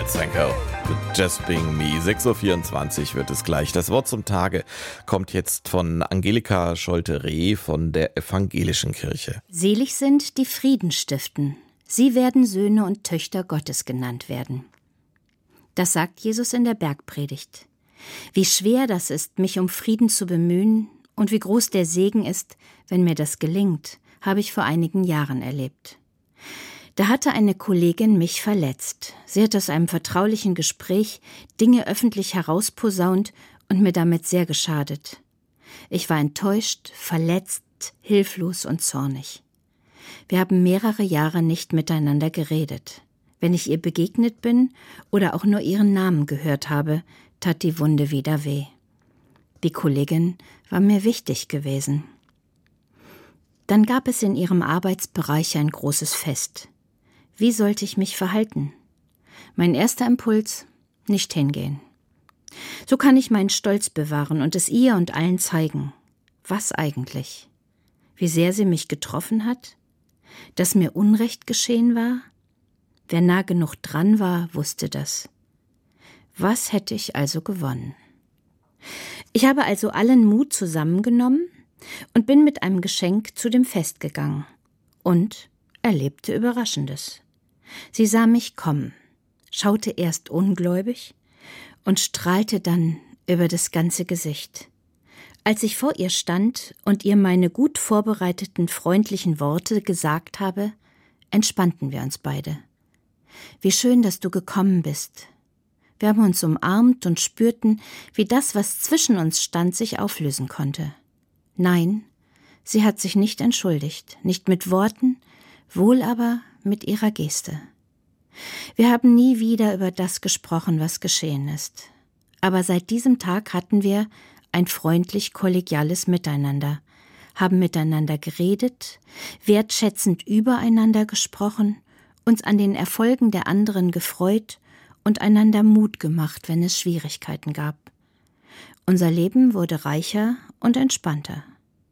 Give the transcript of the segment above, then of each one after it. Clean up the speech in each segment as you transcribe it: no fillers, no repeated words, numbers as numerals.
Franco mit Just Being Me. 6.24 Uhr wird es gleich. Das Wort zum Tage kommt jetzt von Angelika Scholte-Reh von der Evangelischen Kirche. Selig sind, die Frieden stiften. Sie werden Söhne und Töchter Gottes genannt werden. Das sagt Jesus in der Bergpredigt. Wie schwer das ist, mich um Frieden zu bemühen und wie groß der Segen ist, wenn mir das gelingt, habe ich vor einigen Jahren erlebt. Da hatte eine Kollegin mich verletzt. Sie hat aus einem vertraulichen Gespräch Dinge öffentlich herausposaunt und mir damit sehr geschadet. Ich war enttäuscht, verletzt, hilflos und zornig. Wir haben mehrere Jahre nicht miteinander geredet. Wenn ich ihr begegnet bin oder auch nur ihren Namen gehört habe, tat die Wunde wieder weh. Die Kollegin war mir wichtig gewesen. Dann gab es in ihrem Arbeitsbereich ein großes Fest. Wie sollte ich mich verhalten? Mein erster Impuls: nicht hingehen. So kann ich meinen Stolz bewahren und es ihr und allen zeigen. Was eigentlich? Wie sehr sie mich getroffen hat? Dass mir Unrecht geschehen war? Wer nah genug dran war, wusste das. Was hätte ich also gewonnen? Ich habe also allen Mut zusammengenommen und bin mit einem Geschenk zu dem Fest gegangen und erlebte Überraschendes. Sie sah mich kommen, schaute erst ungläubig und strahlte dann über das ganze Gesicht. Als ich vor ihr stand und ihr meine gut vorbereiteten, freundlichen Worte gesagt habe, entspannten wir uns beide. Wie schön, dass du gekommen bist. Wir haben uns umarmt und spürten, wie das, was zwischen uns stand, sich auflösen konnte. Nein, sie hat sich nicht entschuldigt, nicht mit Worten, wohl aber mit ihrer Geste. Wir haben nie wieder über das gesprochen, was geschehen ist. Aber seit diesem Tag hatten wir ein freundlich-kollegiales Miteinander, haben miteinander geredet, wertschätzend übereinander gesprochen, uns an den Erfolgen der anderen gefreut und einander Mut gemacht, wenn es Schwierigkeiten gab. Unser Leben wurde reicher und entspannter.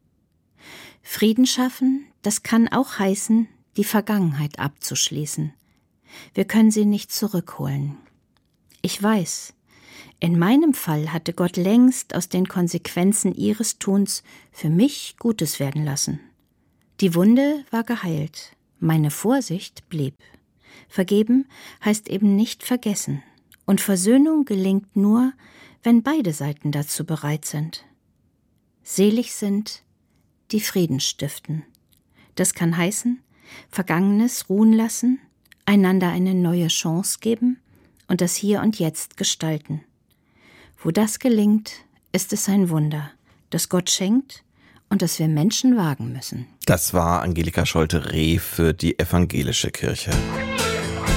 Frieden schaffen, das kann auch heißen, die Vergangenheit abzuschließen. Wir können sie nicht zurückholen. Ich weiß, in meinem Fall hatte Gott längst aus den Konsequenzen ihres Tuns für mich Gutes werden lassen. Die Wunde war geheilt, meine Vorsicht blieb. Vergeben heißt eben nicht vergessen. Und Versöhnung gelingt nur, wenn beide Seiten dazu bereit sind. Selig sind, die Frieden stiften. Das kann heißen, Vergangenes ruhen lassen, einander eine neue Chance geben und das Hier und Jetzt gestalten. Wo das gelingt, ist es ein Wunder, das Gott schenkt und das wir Menschen wagen müssen. Das war Angelika Scholte-Reh für die Evangelische Kirche.